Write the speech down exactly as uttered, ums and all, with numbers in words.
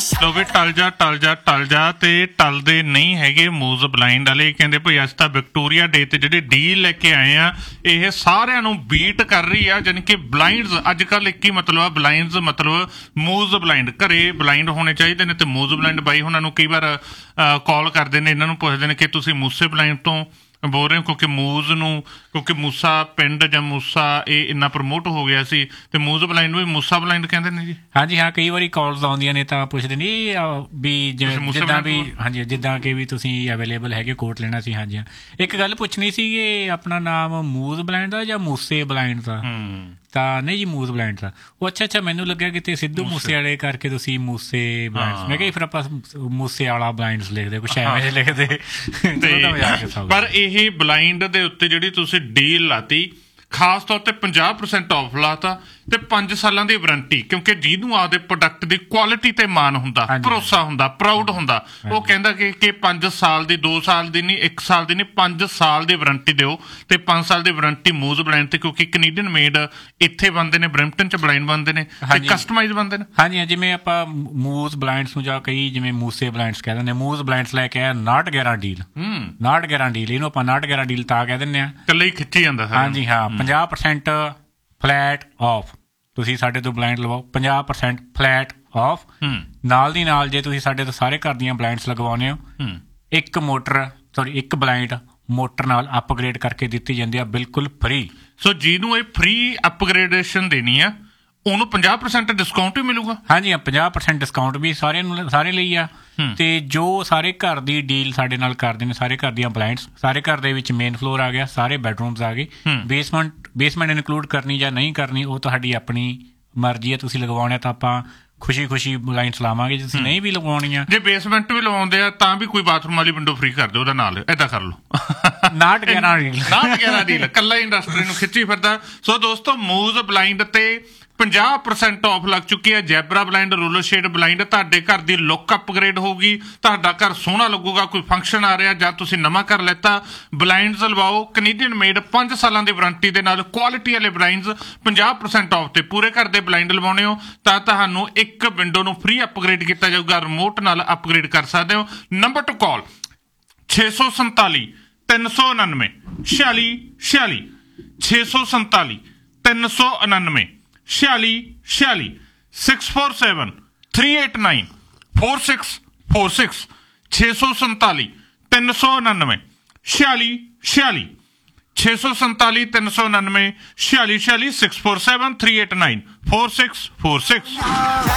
ਲੋ ਵੀ ਟਲ ਜਾ ਟਲ ਜਾ ਟਲ ਜਾ ਤੇ ਟਲਦੇ ਨਹੀਂ ਹੈਗੇ ਮੂਜ਼ ਬਲਾਈਂਡ ਵਾਲੇ। ਕਹਿੰਦੇ ਭਾਈ ਅੱਜ ਤਾਂ ਵਿਕਟੋਰੀਆ ਡੇ ਤੇ ਜਿਹੜੇ ਡੀਲ ਲੈ ਕੇ ਆਏ ਆ ਇਹ ਸਾਰਿਆਂ ਨੂੰ ਬੀਟ ਕਰ ਰਹੀ ਆ। ਜਾਣੀ ਕਿ ਬਲਾਈਂਡਸ ਅੱਜ ਕੱਲ ਇੱਕ ਹੀ ਮਤਲਬ ਆ, ਬਲਾਈਂਡਸ ਮਤਲਬ ਮੂਜ਼ ਬਲਾਈਂਡ। ਘਰੇ ਬਲਾਈਂਡ ਹੋਣੇ ਚਾਹੀਦੇ ਨੇ ਤੇ ਮੂਜ਼ ਬਲਾਈਂਡ ਬਾਈ ਉਹਨਾਂ ਨੂੰ ਕਈ ਵਾਰ ਕਾਲ ਕਰਦੇ ਨੇ, ਇਹਨਾਂ ਨੂੰ ਪੁੱਛਦੇ ਨੇ ਕਿ ਤੁਸੀਂ ਮੂਸੇ ਬਲਾਈਂਡ ਤੋਂ ਬੋਲ ਰਹੇ ਹੋ, ਕਿਉਂਕਿ ਮੂਜ਼ ਨੂੰ ਕਿਉਂਕਿ ਮੂਸਾ ਪਿੰਡ ਜਾਂ ਮੂਸਾ ਇਹ ਇੰਨਾ ਪ੍ਰਮੋਟ ਹੋ ਗਿਆ ਸੀ ਤੇ ਮੂਜ਼ ਬਲਾਈਂਡ ਨੂੰ ਵੀ ਮੂਸਾ ਬਲਾਈਂਡ ਕਹਿੰਦੇ ਨੇ ਜੀ। ਹਾਂਜੀ ਹਾਂ, ਕਈ ਵਾਰੀ ਕਾਲਸ ਆਉਂਦੀਆਂ ਨੇ ਤਾਂ ਪੁੱਛਦੇ ਨੇ ਵੀ ਜਿਵੇਂ ਜਿੱਦਾਂ ਵੀ ਹਾਂਜੀ ਜਿੱਦਾਂ ਕਿ ਵੀ ਤੁਸੀਂ ਅਵੇਲੇਬਲ ਹੈਗੇ ਕੋਟ ਲੈਣਾ ਸੀ। ਹਾਂਜੀ ਹਾਂ, ਇੱਕ ਗੱਲ ਪੁੱਛਣੀ ਸੀ ਇਹ ਆਪਣਾ ਨਾਮ ਮੂਜ਼ ਬਲਾਈਂਡ ਦਾ ਜਾਂ ਮੂਸੇ ਬਲਾਈਂਡ ਦਾ? ਤਾਂ ਨਹੀਂ ਜੀ ਮੂਜ਼ ਬਲਾਈਂਡ ਦਾ। ਉਹ ਅੱਛਾ ਅੱਛਾ ਮੈਨੂੰ ਲੱਗਿਆ ਕਿਤੇ ਸਿੱਧੂ ਮੂਸੇ ਵਾਲੇ ਕਰਕੇ ਤੁਸੀਂ ਮੂਸੇ ਬਲਾਈਂਡਸ। ਮੈਂ ਕਿਹਾ ਫਿਰ ਆਪਾਂ ਮੂਸੇ ਵਾਲਾ ਬਲਾਈਂਡਸ ਲਿਖਦੇ ਕੁਛ ਐਵੇਂ ਲਿਖਦੇ ਪਰ ਇਹ ਬਲਾਈਂਡ ਦੇ ਉੱਤੇ ਜਿਹੜੀ ਤੁਸੀਂ ਡੀਲ ਲਾਤੀ ਖਾਸ ਤੌਰ ਤੇ ਪੰਜਾਹ ਪਰਸੈਂਟ ਆਫ ਲਾਤਾ ਤੇ ਪੰਜ ਸਾਲਾਂ ਦੀ ਵਾਰੰਟੀ। ਕਿਉਂਕਿ ਜਿਹਨੂੰ ਆਪਦੇ ਪ੍ਰੋਡਕਟ ਦੀ ਕੁਆਲਿਟੀ ਤੇ ਮਾਣ ਹੁੰਦਾ, ਭਰੋਸਾ ਹੁੰਦਾ, ਪ੍ਰਾਊਡ ਹੁੰਦਾ, ਉਹ ਕਹਿੰਦਾ ਕਿ ਕਿ ਪੰਜ ਸਾਲ ਦੀ ਦੋ ਸਾਲ ਦੀ ਨਹੀਂ ਇੱਕ ਸਾਲ ਦੀ ਨਹੀਂ ਪੰਜ ਸਾਲ ਦੀ ਵਾਰੰਟੀ ਦਿਓ। ਤੇ ਪੰਜ ਸਾਲ ਦੀ ਵਾਰੰਟੀ ਮੂਜ਼ ਬਲਾਈਂਡ ਤੇ, ਕਿਉਂਕਿ ਕੈਨੇਡੀਅਨ ਮੇਡ ਇੱਥੇ ਬਣਦੇ ਨੇ, ਬਰੈਂਪਟਨ ਚ ਬਲਾਈਂਡ ਬਣਦੇ ਨੇ ਤੇ ਕਸਟਮਾਈਜ਼ ਬਣਦੇ ਨੇ। ਹਾਂਜੀ, ਜਿਵੇਂ ਆਪਾਂ ਮੂਜ਼ ਬਲਾਈਂਡਸ ਨੂੰ ਜਾਂ ਕਈ ਜਿਵੇਂ ਮੂਸੇ ਬਲਾਈਂਡਸ ਕਹਿ ਦਿੰਦੇ, ਮੂਜ਼ ਬਲਾਈਂਡਸ ਲੈ ਕੇ ਆਇਆ ਨਾਟ ਗਿਆਰਾਂ ਡੀਲ। ਨਾਟ ਗਿਆਰਾਂ ਡੀਲ ਇਹਨੂੰ ਆਪਾਂ ਨਾਟ ਗਿਆਰਾਂ ਡੀਲ ਤਾਂ ਕਹਿ ਦਿੰਦੇ ਹਾਂ, ਇਕੱਲੇ ਹੀ ਖਿੱਚੀ ਜਾਂਦਾ। ਹਾਂਜੀ ਹਾਂ, ਪੰਜਾਹ ਪਰਸੈਂਟ ਫਲੈਟ ਆਫ। ਤੁਸੀਂ ਸਾਡੇ ਤੋਂ ਬਲਾਈਂਡ ਲਵਾਓ ਪੰਜਾਹ ਪਰਸੈਂਟ ਫਲੈਟ ਆਫ। ਨਾਲ ਦੀ ਨਾਲ ਜੇ ਤੁਸੀਂ ਸਾਡੇ ਤੋਂ ਸਾਰੇ ਘਰ ਦੀਆਂ ਬਲਾਈਂਡਸ ਲਗਵਾਉਂਦੇ ਹੋ ਇੱਕ ਮੋਟਰ ਸੋਰੀ ਇੱਕ ਬਲਾਈਂਡ ਮੋਟਰ ਨਾਲ ਅਪਗ੍ਰੇਡ ਕਰਕੇ ਦਿੱਤੀ ਜਾਂਦੀ ਆ ਬਿਲਕੁਲ ਫਰੀ। ਸੋ ਜਿਹਨੂੰ ਇਹ ਫਰੀ ਅਪਗ੍ਰੇਡੇਸ਼ਨ ਦੇਣੀ ਆ ਉਹਨੂੰ ਪੰਜਾਹ ਪਰਸੈਂਟ ਡਿਸਕਾਊਂਟ ਵੀ ਮਿਲੂਗਾ। ਹਾਂਜੀ ਹਾਂ, ਪੰਜਾਹ ਪਰਸੈਂਟ ਡਿਸਕਾਊਂਟ ਵੀ ਸਾਰਿਆਂ ਨੂੰ ਸਾਰੇ ਲਈ ਆ। ਤੇ ਜੋ ਸਾਰੇ ਘਰ ਦੀ ਡੀਲ ਸਾਡੇ ਨਾਲ ਕਰਦੇ ਨੇ, ਸਾਰੇ ਘਰ ਦੀਆਂ ਬਲਾਈਂਡਸ, ਸਾਰੇ ਘਰ ਦੇ ਵਿੱਚ ਮੇਨ ਫਲੋਰ ਆ ਗਿਆ, ਸਾਰੇ ਬੈਡਰੂਮਸ ਆ ਗਏ, ਬੇਸਮੈਂਟ ਬੇਸਮੈਂਟ ਇਨਕਲੂਡ ਕਰਨੀ ਜਾਂ ਨਹੀਂ ਕਰਨੀ ਉਹ ਤੁਹਾਡੀ ਆਪਣੀ ਮਰਜ਼ੀ ਹੈ। ਤੁਸੀਂ ਲਗਵਾਉਣੇ ਤਾਂ ਆਪਾਂ ਖੁਸ਼ੀ ਖੁਸ਼ੀ ਬਲਾਈਂਡਸ ਲਾਵਾਂਗੇ। ਜੇ ਤੁਸੀਂ ਨਹੀਂ ਵੀ ਲਗਵਾਉਣੀਆਂ, ਜੇ ਬੇਸਮੈਂਟ ਵੀ ਲਵਾਉਂਦੇ ਆ ਤਾਂ ਵੀ ਕੋਈ ਬਾਥਰੂਮ ਵਾਲੀ ਵਿੰਡੋ ਫ੍ਰੀ ਕਰ ਦਿਓ ਉਹਦਾ ਨਾਲ, ਏਦਾਂ ਕਰ ਲਓ। ਨਾਟ ਗਿਆਰਾਂ ਡੀਲ ਨਾਟ ਗਿਆਰਾਂ ਡੀਲ ਇਕੱਲਾ ਇੰਡਸਟਰੀ ਨੂੰ ਖਿੱਚੀ ਫਿਰਦਾ। ਸੋ ਦੋਸਤੋ ਮੂਜ਼ ਬਲਾਈਂਡ ਤੇ ਪੰਜਾਹ ਪਰਸੈਂਟ ਆਫ ਲੱਗ ਚੁੱਕੀ ਹੈ। Zebra blind, roller shade blind, ਤੁਹਾਡੇ ਘਰ ਦੀ ਲੁੱਕ ਅਪਗ੍ਰੇਡ ਹੋਊਗੀ, ਤੁਹਾਡਾ ਘਰ ਸੋਹਣਾ ਲੱਗੂਗਾ। ਕੋਈ ਫੰਕਸ਼ਨ ਆ ਰਿਹਾ ਜਾਂ ਤੁਸੀਂ ਨਵਾਂ ਘਰ ਲੈਤਾ, ਬਲਾਈਂਡਸ ਲਵਾਓ ਕੈਨੇਡੀਅਨ ਮੇਡ ਪੰਜ ਸਾਲਾਂ ਦੀ ਵਾਰੰਟੀ ਦੇ ਨਾਲ ਕੁਆਲਿਟੀ ਵਾਲੇ ਬਲਾਈਂਡਸ ਪੰਜਾਹ ਪਰਸੈਂਟ ਆਫ ਤੇ। ਪੂਰੇ ਘਰ ਦੇ ਬਲਾਈਂਡ ਲਵਾਉਣੇ ਹੋ ਤਾਂ ਤੁਹਾਨੂੰ ਇੱਕ ਵਿੰਡੋ ਨੂੰ ਫ੍ਰੀ ਅਪਗ੍ਰੇਡ ਕੀਤਾ ਜਾਊਗਾ, ਰਿਮੋਟ ਨਾਲ ਅਪਗ੍ਰੇਡ ਕਰ ਸਕਦੇ ਹੋ। ਨੰਬਰ ਟੂ ਕਾਲ ਛੇ ਸੌ ਸੰਤਾਲੀ ਤਿੰਨ ਸੌ ਉਣਾਨਵੇਂ ਛਿਆਲੀ ਛਿਆਲੀ ਛੇ ਸੌ ਸੰਤਾਲੀ ਤਿੰਨ ਸੌ ਉਣਾਨਵੇਂ ਛਿਆਲੀ ਛਿਆਲੀ six four seven three eight nine four six four six ਛੇ ਸੌ ਸੰਤਾਲੀ ਤਿੰਨ ਸੌ ਉਣਾਨਵੇਂ ਛਿਆਲੀ ਛਿਆਲੀ ਛੇ ਸੌ ਸੰਤਾਲੀ ਤਿੰਨ ਸੌ ਉਣਾਨਵੇਂ ਛਿਆਲੀ ਛਿਆਲੀ six four seven three eight nine four six four six.